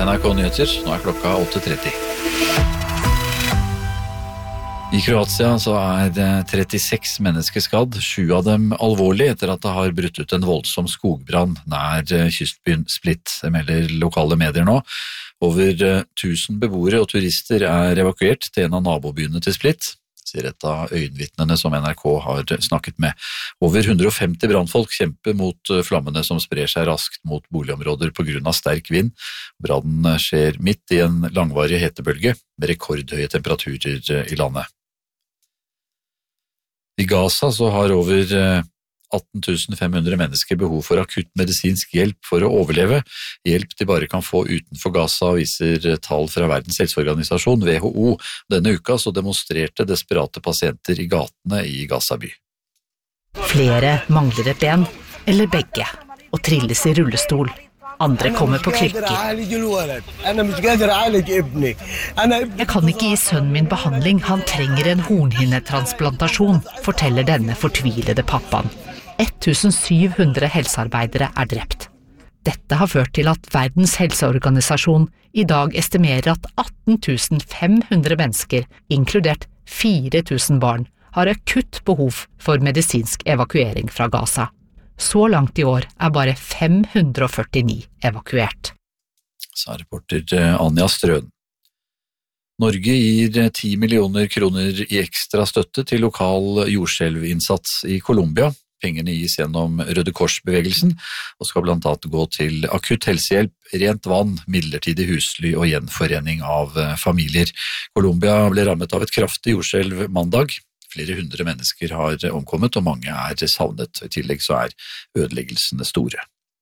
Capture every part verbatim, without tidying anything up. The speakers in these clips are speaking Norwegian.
Dette er N R K Nyheter, nå er klokka åtte tretti. I Kroatia så er trettiseks mennesker skadd, sju av dem alvorlig etter at det har brutt ut en voldsom skogbrann nær kystbyen Split, det melder lokale medier nå. Over tusen beboere og turister er evakuert til en av nabobyene til Split, sier et av øyenvitnene som N R K har snakket med. Over hundre og femti brannfolk kjemper mot flammene som sprer seg raskt mot boligområder på grunn av sterk vind. Brannen skjer midt i en langvarig hetebølge med rekordhøye temperaturer i landet. I Gaza så har over atten tusen fem hundre mennesker behov for akutt medisinsk hjelp for å overleve. Hjelp de bare kan få utenfor Gaza, viser tall fra Verdens helseorganisasjon, W H O. Denne uka så demonstrerte desperate pasienter i gatene i Gaza by. Flere mangler et ben, eller begge, og trilles i rullestol. Andre kommer på krykker. Jeg kan ikke gi sønnen min behandling, han trenger en hornhinnetransplantasjon, forteller denne fortvilede pappaen. sytten hundre helsearbeidere er drept. Dette har ført til at Verdens helseorganisasjon i dag estimerer at atten tusen fem hundre mennesker, inkludert fire tusen barn, har akutt behov for medisinsk evakuering fra Gaza. Så langt i år er bare fem hundre og førtini evakuert. Sa reporter Anja Strøen. Norge gir ti millioner kroner i ekstra støtte til lokal jordskjelvinnsats i Colombia. Pengene gis gjennom Røde Kors-bevegelsen og skal blant annet gå til akutt helsehjelp, rent vann, midlertidig husly og gjenforening av familier. Colombia ble rammet av et kraftig jordskjelv mandag. Flere hundre mennesker har omkommet, og mange er savnet. I tillegg så er ødeleggelsene store.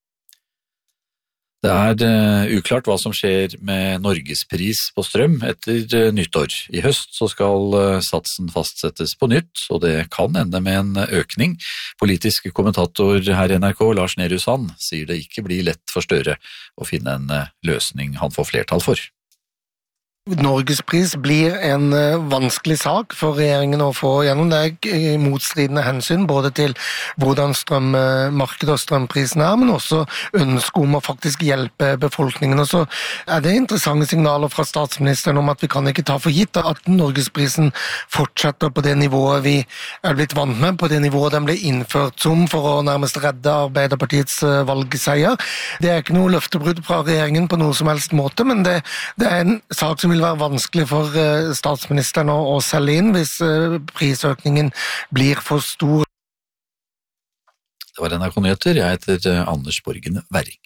Det er uh, uklart hva som skjer med Norgespris på strøm etter uh, nyttår. I høst så skal uh, satsen fastsettes på nytt, og det kan ende med en økning. Politisk kommentator her i N R K, Lars Nehru Sand, sier det ikke blir lett for Støre å finne en uh, løsning han får flertall for. Norgespris blir en vanskelig sak for regjeringen å få gjennom. Det er motstridende hensyn både til hvordan strømmarkedet og strømprisen er, men også ønske om å faktisk hjelpe befolkningen. Og så er det interessante signaler fra statsministeren om at vi kan ikke ta for gitt at Norgesprisen fortsetter på det nivået vi er blitt vant med, på det nivået den ble innført som for å nærmest redde Arbeiderpartiets valgseier. Det er ikke noe løftebrudd fra regjeringen på noe som helst måte, men det, det er en sak som vil være vanskelig for statsministeren å selge inn hvis prisøkningen blir for stor. Det var N R K Nyheter. Jeg heter Anders Borgen Werring.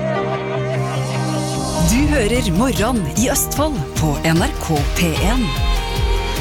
Du hører Morgen i Østfold på N R K P en.